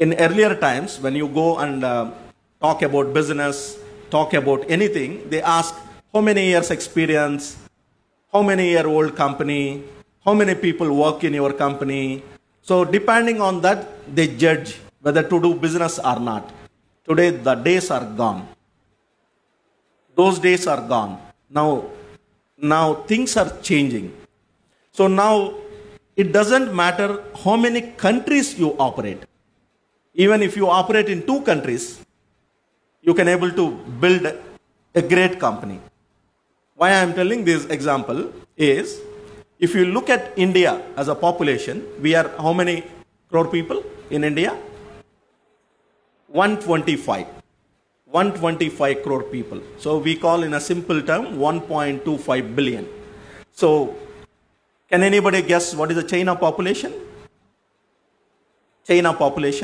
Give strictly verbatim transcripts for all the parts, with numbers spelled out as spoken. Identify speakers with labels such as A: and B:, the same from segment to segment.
A: In earlier times, when you go and uh, talk about business, talk about anything, they ask how many years experience, how many year old company, how many people work in your company. So depending on that, they judge whether to do business or not. Today, the days are gone. Those days are gone. Now, now things are changing. So now, it doesn't matter how many countries you operate. Even if you operate in two countries, you can able to build a great company. Why I am telling this example is, if you look at India as a population, we are how many crore people in India? one twenty-five. one twenty-five crore people. So we call in a simple term one point two five billion. So can anybody guess what is the China population? China population?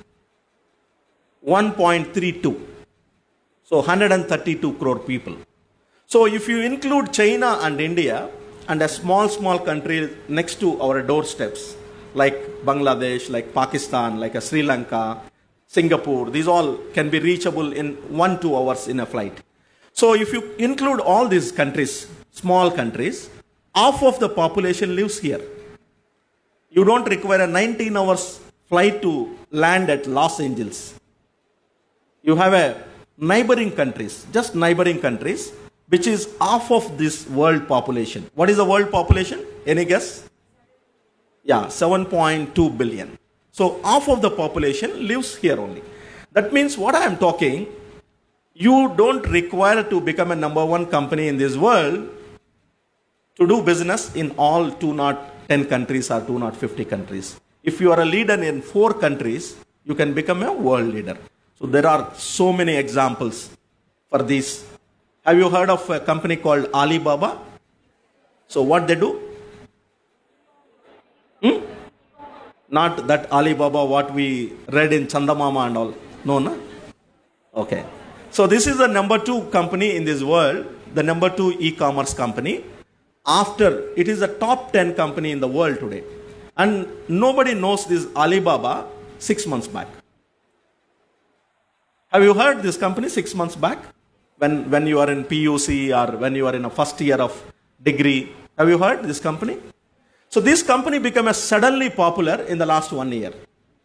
A: one point three two. So one hundred thirty-two crore people. So if you include China and India and a small, small country next to our doorsteps, like Bangladesh, like Pakistan, like a Sri Lanka, Singapore, these all can be reachable in one, two hours in a flight. So if you include all these countries, small countries, half of the population lives here. You don't require a nineteen hours flight to land at Los Angeles. You have a neighboring countries, just neighboring countries, which is half of this world population. What is the world population? Any guess? Yeah, seven point two billion. So half of the population lives here only. That means what I am talking, you don't require to become a number one company in this world to do business in all two hundred ten countries or two hundred fifty countries. If you are a leader in four countries, you can become a world leader. So there are so many examples for this. Have you heard of a company called Alibaba? So what they do? Hmm? Not that Alibaba what we read in Chandamama and all. No, no? Okay. So this is the number two company in this world, the number two e-commerce company. After, it is the top ten company in the world today. And nobody knows this Alibaba six months back. Have you heard this company six months back? When, when you are in P U C or when you are in a first year of degree. Have you heard this company? So this company became a suddenly popular in the last one year.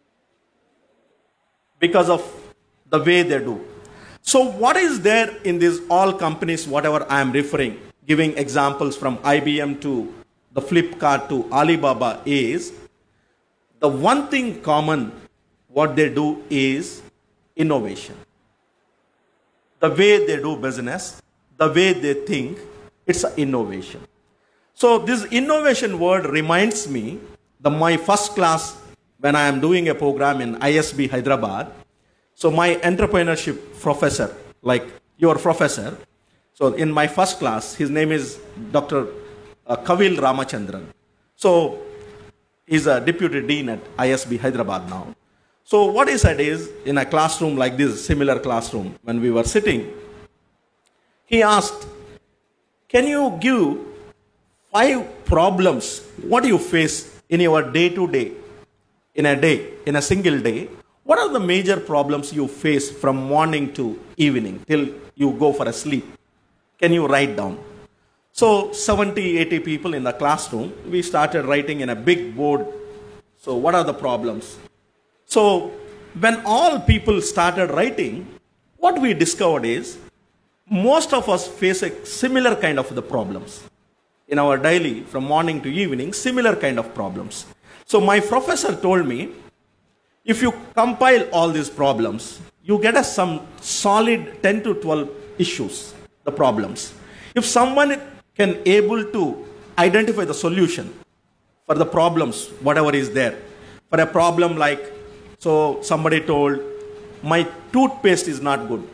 A: Because of the way they do. So what is there in these all companies, whatever I am referring, giving examples from I B M to the Flipkart to Alibaba is, the one thing common what they do is innovation. The way they do business, the way they think, it's an innovation. So this innovation word reminds me the my first class when I am doing a program in I S B Hyderabad. So my entrepreneurship professor, like your professor, so in my first class, his name is Doctor Uh, Kavil Ramachandran. So he's a deputy dean at I S B Hyderabad now. So what he said is, in a classroom like this, similar classroom, when we were sitting, he asked, can you give five problems, what do you face in your day-to-day, in a day, in a single day? What are the major problems you face from morning to evening till you go for a sleep? Can you write down? So seventy, eighty people in the classroom, we started writing in a big board. So what are the problems? So when all people started writing, what we discovered is, most of us face a similar kind of the problems. In our daily, from morning to evening, similar kind of problems. So my professor told me, if you compile all these problems, you get a some solid ten to twelve issues, the problems. If someone can able to identify the solution for the problems, whatever is there. For a problem like, so somebody told, my toothpaste is not good.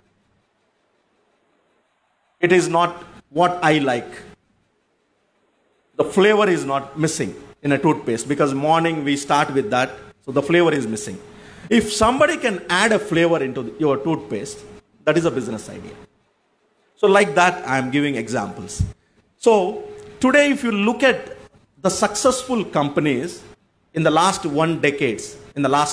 A: It is not what I like. The flavor is not missing in a toothpaste because morning we start with that, so the flavor is missing. If somebody can add a flavor into your toothpaste, that is a business idea. So like that, I am giving examples. So today, if you look at the successful companies in the last one decades, in the last